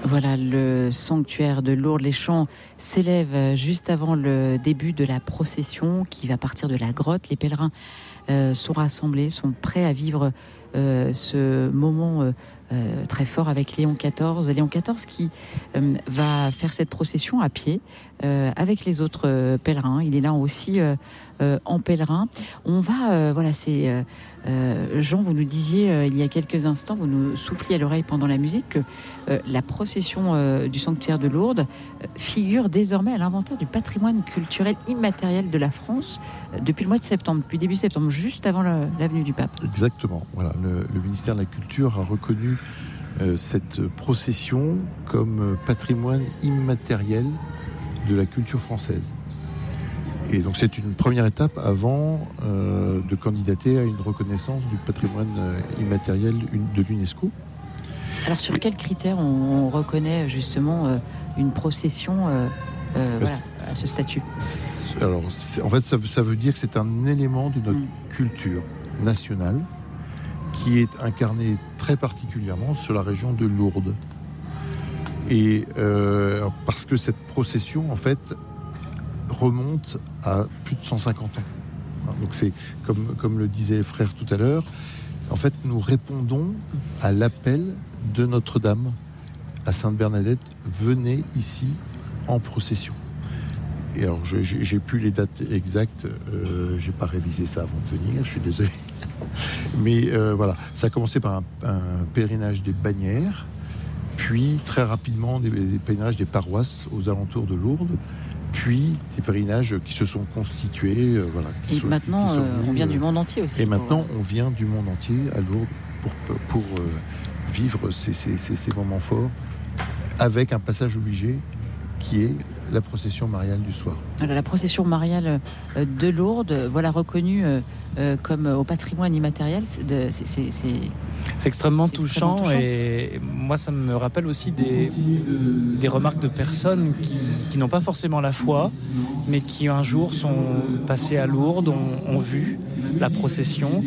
Voilà, le sanctuaire de Lourdes. Les chants s'élèvent juste avant le début de la procession qui va partir de la grotte. Les pèlerins sont rassemblés, sont prêts à vivre ce moment très fort avec Léon XIV. Léon XIV qui va faire cette procession à pied avec les autres pèlerins. Il est là aussi en pèlerin. On va, Jean, vous nous disiez il y a quelques instants, vous nous souffliez à l'oreille pendant la musique que la procession du sanctuaire de Lourdes figure désormais à l'inventaire du patrimoine culturel immatériel de la France depuis le mois de septembre, depuis début septembre, juste avant la venue du pape. Exactement. Voilà, le ministère de la Culture a reconnu cette procession comme patrimoine immatériel de la culture française. Et donc c'est une première étape avant de candidater à une reconnaissance du patrimoine immatériel de l'UNESCO. Alors sur quels critères on reconnaît justement une procession à ce statut ? Alors en fait ça veut dire que c'est un élément de notre culture nationale qui est incarné très particulièrement sur la région de Lourdes. Et parce que cette procession en fait remonte à plus de 150 ans. Donc c'est comme le disait le frère tout à l'heure, en fait nous répondons à l'appel de Notre-Dame à Sainte-Bernadette, venez ici en procession. Et alors j'ai plus les dates exactes, j'ai pas révisé ça avant de venir, je suis désolé. Mais voilà, ça a commencé par un pèlerinage des bannières, puis très rapidement des pèlerinages des paroisses aux alentours de Lourdes, puis des pèlerinages qui se sont constitués. Maintenant, on vient du monde entier aussi. Et maintenant, on vient du monde entier à Lourdes pour vivre ces moments forts, avec un passage obligé qui est la procession mariale du soir. Voilà, la procession mariale de Lourdes, voilà, reconnue comme au patrimoine immatériel. C'est extrêmement touchant et moi ça me rappelle aussi des remarques de personnes qui n'ont pas forcément la foi, mais qui un jour sont passées à Lourdes, ont vu la procession